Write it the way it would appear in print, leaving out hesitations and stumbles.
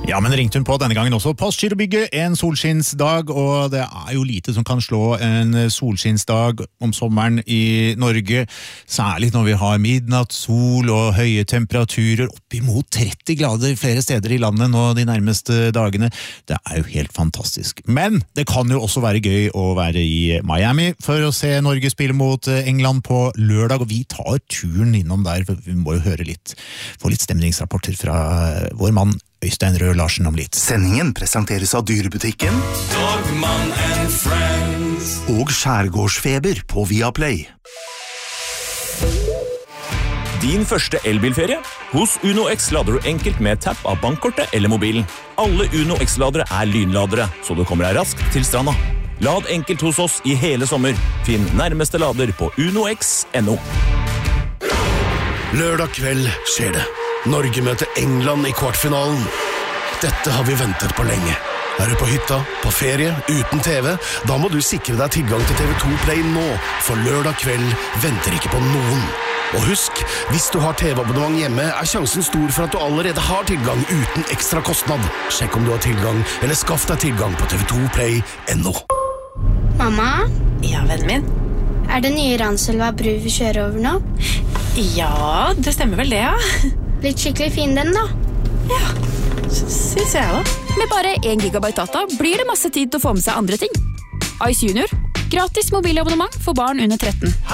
Ja, men ringte hun på denne gangen også på Skirbygget en solskinnsdag, og det jo lite som kan slå en solskinnsdag om sommeren i Norge, særlig når vi har midnattssol og høye temperaturer, oppimot 30 grader flere steder i landet nå de nærmeste dagene. Det jo helt fantastisk. Men det kan jo også være gøy å være i Miami for å se Norge spille mot England på lørdag, og vi tar turen innom der, for vi må jo høre litt, få litt stemningsrapporter fra vår mann Øystein Rød Larsen om litt. Sendingen presenteres av Dyrebutikken Dogman and Friends og Skjærgårdsfeber på Viaplay. Din første elbilferie? Hos Uno X lader du enkelt med tapp av bankkortet eller mobilen. Alle Uno X-ladere lynladere, så du kommer deg raskt til stranda. Lad enkelt hos oss i hele sommer. Finn nærmeste lader på unox.no. Lørdag kveld skjer det. Norge møter England i kvartfinalen. Dette har vi ventet på lenge. Du på hytta, på ferie, uten TV? Da må du sikre deg tilgang til TV2 Play nå, for lørdag kveld venter ikke på noen. Og husk, hvis du har TV-abonnement hjemme, sjansen stor for at du allerede har tilgang uten ekstra kostnad. Sjekk om du har tilgang, eller skaff deg tilgang på TV2play.no. Mamma? Ja, vennen min? Det nye Ranselva bru vi kjører over nå? Ja, det stemmer vel det, ja. Blitt skikkelig fin den da? Ja, synes jeg også. Med bare 1 gigabyte data blir det masse tid til å få med seg andre ting. Ice Junior, gratis mobilabonnement for barn under 13.